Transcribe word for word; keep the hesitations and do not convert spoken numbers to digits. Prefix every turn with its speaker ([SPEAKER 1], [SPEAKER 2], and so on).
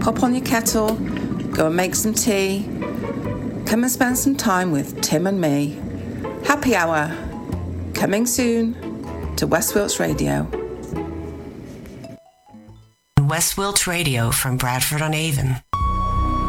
[SPEAKER 1] pop on your kettle, go and make some tea. Come and spend some time with Tim and me. Happy Hour, coming soon to West Wilts Radio.
[SPEAKER 2] West Wilts Radio from Bradford on Avon.